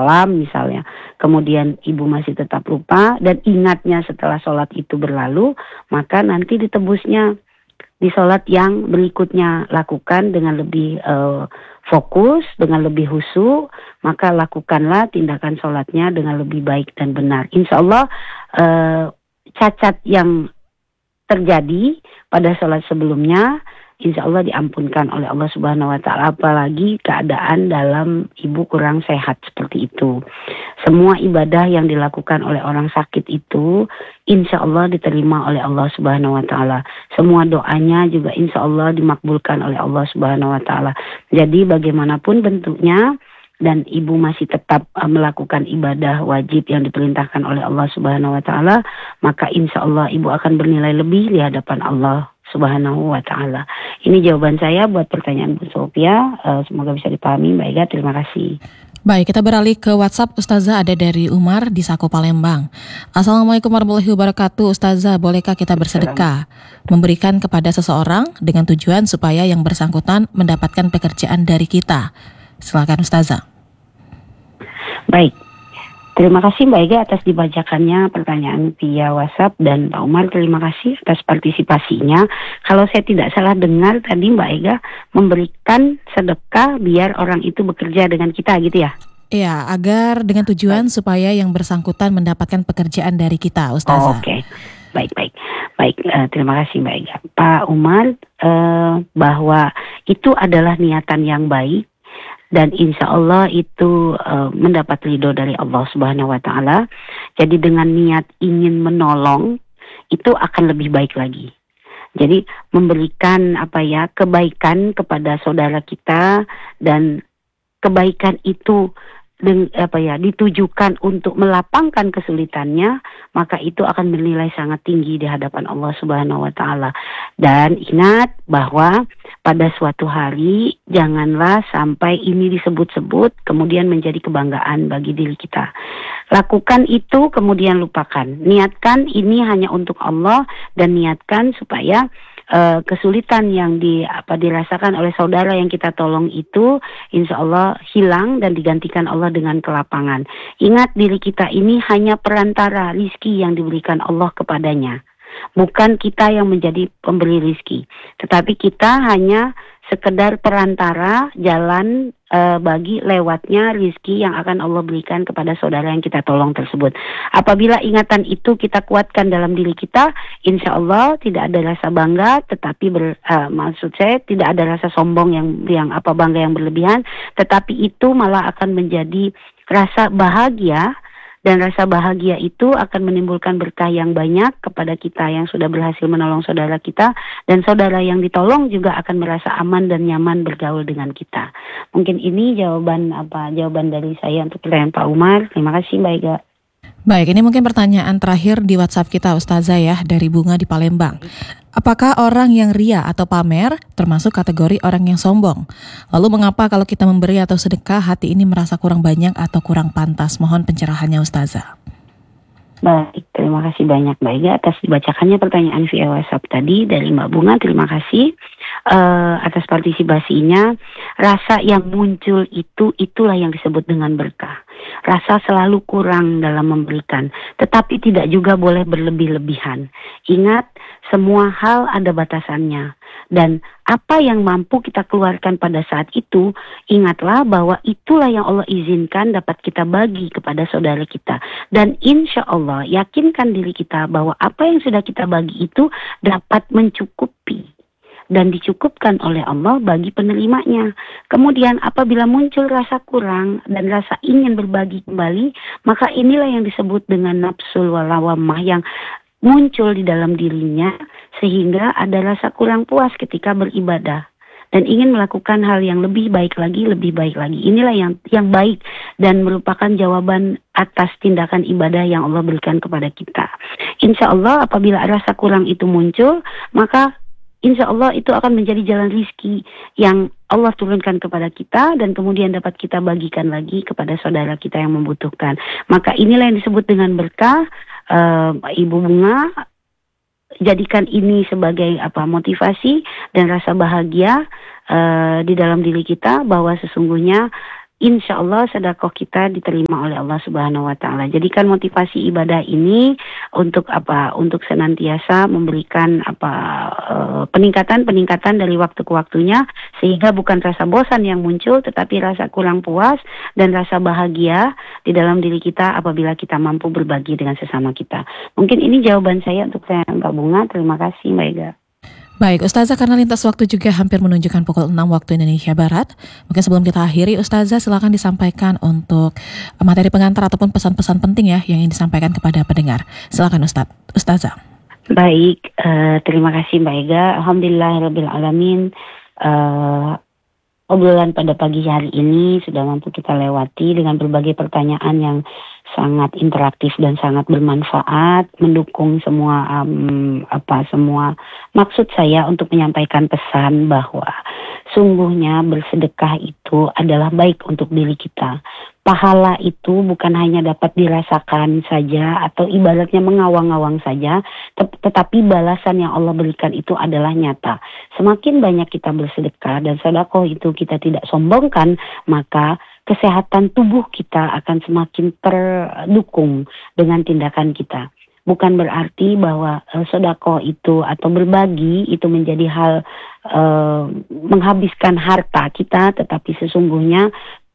salam misalnya, kemudian ibu masih tetap lupa dan ingatnya setelah sholat itu berlalu, maka nanti ditebusnya di sholat yang berikutnya. Lakukan dengan lebih fokus, dengan lebih khusyuk, maka lakukanlah tindakan sholatnya dengan lebih baik dan benar. Insya Allah cacat yang terjadi pada sholat sebelumnya insya Allah diampunkan oleh Allah Subhanahu wa Ta'ala, apalagi keadaan dalam ibu kurang sehat seperti itu. Semua ibadah yang dilakukan oleh orang sakit itu insya Allah diterima oleh Allah Subhanahu wa Ta'ala. Semua doanya juga insya Allah dimakbulkan oleh Allah Subhanahu wa Ta'ala. Jadi bagaimanapun bentuknya dan ibu masih tetap melakukan ibadah wajib yang diperintahkan oleh Allah Subhanahu wa Ta'ala, maka insya Allah ibu akan bernilai lebih di hadapan Allah Subhanahu wa Ta'ala. Ini jawaban saya buat pertanyaan Bu Sofia. Semoga bisa dipahami Mbak Ega. Terima kasih. Baik, kita beralih ke WhatsApp. Ustazah ada dari Umar di Sako Palembang. Assalamualaikum warahmatullahi wabarakatuh. Ustazah, bolehkah kita bersedekah memberikan kepada seseorang dengan tujuan supaya yang bersangkutan mendapatkan pekerjaan dari kita? Silakan Ustazah. Baik. Terima kasih Mbak Ega atas dibacakannya pertanyaan via WhatsApp, dan Pak Umar terima kasih atas partisipasinya. Kalau saya tidak salah dengar tadi Mbak Ega memberikan sedekah biar orang itu bekerja dengan kita gitu ya? Iya, agar dengan tujuan supaya yang bersangkutan mendapatkan pekerjaan dari kita, Ustazah. Oke. Baik. Terima kasih Mbak Ega. Pak Umar, bahwa itu adalah niatan yang baik. Dan insya Allah itu mendapat ridho dari Allah Subhanahu wa Ta'ala. Jadi dengan niat ingin menolong itu akan lebih baik lagi. Jadi memberikan kebaikan kepada saudara kita, dan kebaikan itu ditujukan untuk melapangkan kesulitannya, maka itu akan bernilai sangat tinggi di hadapan Allah Subhanahu wa Ta'ala. Dan ingat bahwa pada suatu hari janganlah sampai ini disebut-sebut kemudian menjadi kebanggaan bagi diri kita. Lakukan itu kemudian lupakan. Niatkan ini hanya untuk Allah, dan niatkan supaya kesulitan yang dirasakan oleh saudara yang kita tolong itu insya Allah hilang dan digantikan Allah dengan kelapangan. Ingat, diri kita ini hanya perantara rizki yang diberikan Allah kepadanya. Bukan kita yang menjadi pemberi rizki, tetapi kita hanya sekedar perantara jalan bagi lewatnya rizki yang akan Allah berikan kepada saudara yang kita tolong tersebut. Apabila ingatan itu kita kuatkan dalam diri kita, insya Allah tidak ada rasa bangga, tetapi maksud saya tidak ada rasa sombong yang bangga yang berlebihan, tetapi itu malah akan menjadi rasa bahagia. Dan rasa bahagia itu akan menimbulkan berkah yang banyak kepada kita yang sudah berhasil menolong saudara kita. Dan saudara yang ditolong juga akan merasa aman dan nyaman bergaul dengan kita. Mungkin ini jawaban dari saya untuk pertanyaan Pak Umar. Terima kasih Mbak Ega. Baik, ini mungkin pertanyaan terakhir di WhatsApp kita Ustazah ya, dari Bunga di Palembang. Apakah orang yang ria atau pamer termasuk kategori orang yang sombong? Lalu mengapa kalau kita memberi atau sedekah hati ini merasa kurang banyak atau kurang pantas? Mohon pencerahannya Ustazah. Baik, terima kasih banyak Mbak Ega atas dibacakannya pertanyaan via WhatsApp tadi dari Mbak Bunga. Terima kasih atas partisipasinya. Rasa yang muncul itulah yang disebut dengan berkah. Rasa selalu kurang dalam memberikan, tetapi tidak juga boleh berlebih-lebihan. Ingat, semua hal ada batasannya. Dan apa yang mampu kita keluarkan pada saat itu, ingatlah bahwa itulah yang Allah izinkan dapat kita bagi kepada saudara kita. Dan insya Allah yakinkan diri kita bahwa apa yang sudah kita bagi itu dapat mencukupi dan dicukupkan oleh Allah bagi penerimanya. Kemudian apabila muncul rasa kurang dan rasa ingin berbagi kembali, maka inilah yang disebut dengan nafsul walawamah yang muncul di dalam dirinya, sehingga ada rasa kurang puas ketika beribadah dan ingin melakukan hal yang lebih baik lagi. Inilah yang baik dan merupakan jawaban atas tindakan ibadah yang Allah berikan kepada kita. Insya Allah apabila rasa kurang itu muncul, maka insya Allah itu akan menjadi jalan rizki yang Allah turunkan kepada kita dan kemudian dapat kita bagikan lagi kepada saudara kita yang membutuhkan. Maka inilah yang disebut dengan berkah. Ibu Bunga, jadikan ini sebagai motivasi dan rasa bahagia di dalam diri kita bahwa sesungguhnya insya Allah sedekah kita diterima oleh Allah Subhanahu wa Ta'ala. Jadikan motivasi ibadah ini untuk apa? Untuk senantiasa memberikan peningkatan dari waktu ke waktunya, sehingga bukan rasa bosan yang muncul, tetapi rasa kurang puas dan rasa bahagia di dalam diri kita apabila kita mampu berbagi dengan sesama kita. Mungkin ini jawaban saya untuk saya, Mbak Bunga. Terima kasih, Mbak Ega. Baik, Ustazah, karena lintas waktu juga hampir menunjukkan pukul 6 waktu Indonesia Barat. Mungkin sebelum kita akhiri, Ustazah silakan disampaikan untuk materi pengantar ataupun pesan-pesan penting ya yang ingin disampaikan kepada pendengar. Silakan Ustazah. Baik, terima kasih Mbak Ega. Alhamdulillahirabbil alamin. Obrolan pada pagi hari ini sudah mampu kita lewati dengan berbagai pertanyaan yang sangat interaktif dan sangat bermanfaat, mendukung semua maksud saya untuk menyampaikan pesan bahwa sungguhnya bersedekah itu adalah baik untuk diri kita. Pahala itu bukan hanya dapat dirasakan saja atau ibaratnya mengawang-awang saja, tetapi balasan yang Allah berikan itu adalah nyata. Semakin banyak kita bersedekah dan sedekah itu kita tidak sombongkan, maka kesehatan tubuh kita akan semakin terdukung dengan tindakan kita. Bukan berarti bahwa sedekah itu atau berbagi itu menjadi hal menghabiskan harta kita, tetapi sesungguhnya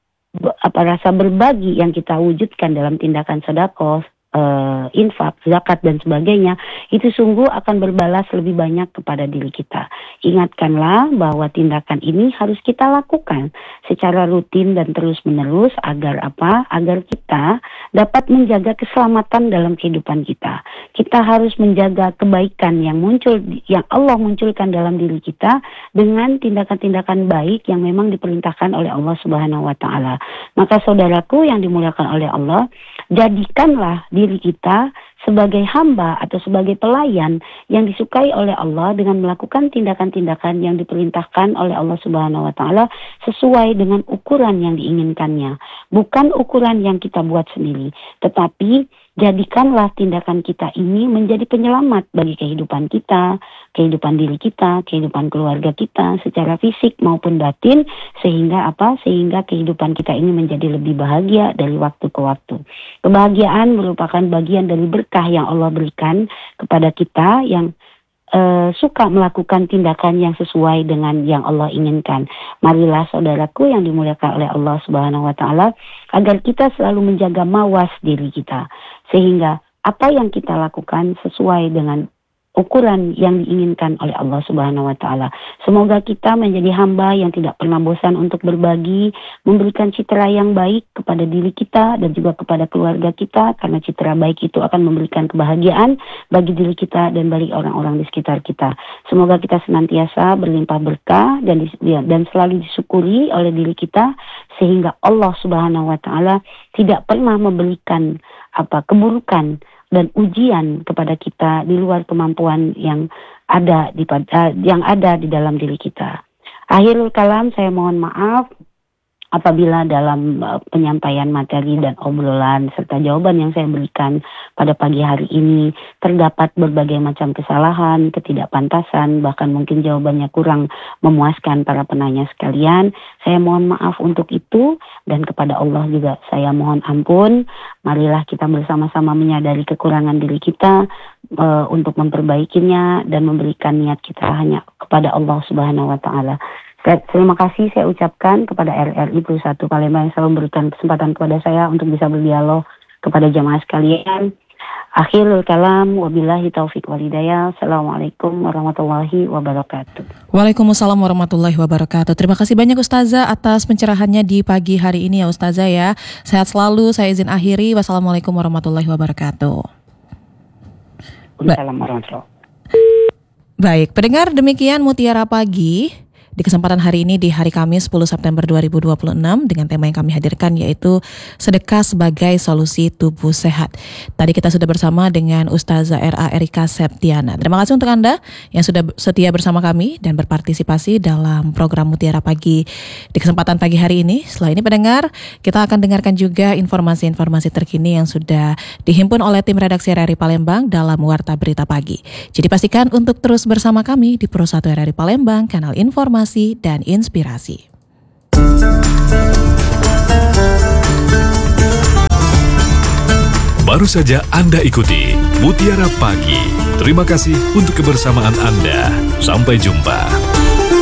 rasa berbagi yang kita wujudkan dalam tindakan sedekah, infak, zakat dan sebagainya, itu sungguh akan berbalas lebih banyak kepada diri kita. Ingatkanlah bahwa tindakan ini harus kita lakukan secara rutin dan terus-menerus agar agar kita dapat menjaga keselamatan dalam kehidupan kita. Kita harus menjaga kebaikan yang Allah munculkan dalam diri kita dengan tindakan-tindakan baik yang memang diperintahkan oleh Allah Subhanahu wa Ta'ala. Maka saudaraku yang dimuliakan oleh Allah, jadikanlah diri kita sebagai hamba atau sebagai pelayan yang disukai oleh Allah dengan melakukan tindakan-tindakan yang diperintahkan oleh Allah Subhanahu wa Ta'ala sesuai dengan ukuran yang diinginkannya. Bukan ukuran yang kita buat sendiri, tetapi jadikanlah tindakan kita ini menjadi penyelamat bagi kehidupan kita, kehidupan diri kita, kehidupan keluarga kita secara fisik maupun batin, sehingga Sehingga kehidupan kita ini menjadi lebih bahagia dari waktu ke waktu. Kebahagiaan merupakan bagian dari berkah yang Allah berikan kepada kita yang suka melakukan tindakan yang sesuai dengan yang Allah inginkan. Marilah saudaraku yang dimuliakan oleh Allah Subhanahu wa Ta'ala, agar kita selalu menjaga mawas diri kita, sehingga apa yang kita lakukan sesuai dengan ukuran yang diinginkan oleh Allah Subhanahu wa Ta'ala. Semoga kita menjadi hamba yang tidak pernah bosan untuk berbagi, memberikan citra yang baik kepada diri kita dan juga kepada keluarga kita, karena citra baik itu akan memberikan kebahagiaan bagi diri kita dan bagi orang-orang di sekitar kita. Semoga kita senantiasa berlimpah berkah dan selalu disyukuri oleh diri kita, sehingga Allah Subhanahu wa Ta'ala tidak pernah memberikan keburukan dan ujian kepada kita di luar kemampuan yang ada di dalam diri kita. Akhirul kalam, saya mohon maaf apabila dalam penyampaian materi dan obrolan serta jawaban yang saya berikan pada pagi hari ini terdapat berbagai macam kesalahan, ketidakpantasan, bahkan mungkin jawabannya kurang memuaskan para penanya sekalian. Saya mohon maaf untuk itu, dan kepada Allah juga saya mohon ampun. Marilah kita bersama-sama menyadari kekurangan diri kita untuk memperbaikinya dan memberikan niat kita hanya kepada Allah Subhanahu wa Ta'ala. Terima kasih saya ucapkan kepada RRI Plus 1 Palembang yang selalu memberikan kesempatan kepada saya untuk bisa berdialog kepada jamaah sekalian. Akhirul kalam, wabillahi taufiq walhidayah. Assalamualaikum warahmatullahi wabarakatuh. Waalaikumsalam warahmatullahi wabarakatuh. Terima kasih banyak Ustazah atas pencerahannya di pagi hari ini ya Ustazah ya. Sehat selalu, saya izin akhiri. Wassalamualaikum warahmatullahi wabarakatuh. Waalaikumsalam warahmatullahi wabarakatuh. Baik, pendengar, demikian Mutiara Pagi di kesempatan hari ini di hari Kamis 10 September 2026 dengan tema yang kami hadirkan yaitu sedekah sebagai solusi tubuh sehat. Tadi kita sudah bersama dengan Ustazah R.A. Erika Septiana. Terima kasih untuk Anda yang sudah setia bersama kami dan berpartisipasi dalam program Mutiara Pagi di kesempatan pagi hari ini. Setelah ini pendengar, kita akan dengarkan juga informasi-informasi terkini yang sudah dihimpun oleh tim redaksi RRI Palembang dalam Warta Berita Pagi. Jadi pastikan untuk terus bersama kami di Pro 1 RRI Palembang, kanal informasi dan inspirasi. Baru saja Anda ikuti Mutiara Pagi. Terima kasih untuk kebersamaan Anda. Sampai jumpa.